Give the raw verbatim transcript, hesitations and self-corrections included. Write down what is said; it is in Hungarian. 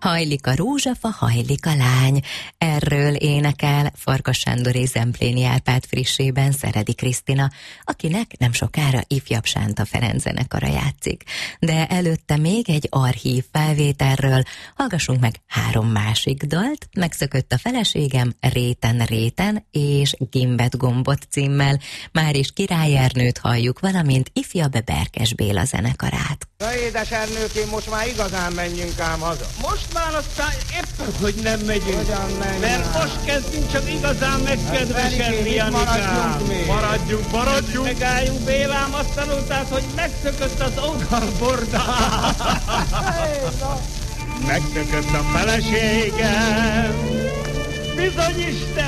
Hajlik a rózsafa, hajlik a lány. Erről énekel Farkas Sándor és Zempléni Árpád frissében Szeredi Krisztina, akinek nem sokára ifjabb Sánta Ferenc zenekara játszik. De előtte még egy archív felvételről hallgassunk meg három másik dalt. Megszökött a feleségem, Réten Réten és Gimbet Gombot címmel. Már is Király Ernőt halljuk, valamint ifjabb Berkes Béla zenekarát. Na édes Ernőkém, most már igazán menjünk ám haza. Most már aztán éppen, hogy nem megyünk. Hogyan menjünk? Mert most kezdünk csak igazán megkedvesedni, Janikám. Maradjunk még. Maradjunk, maradjunk. Megálljunk, Bélám, azt tanultál, hogy megszökött az ogarborda. Megszökött a feleségem. Bizony Isten.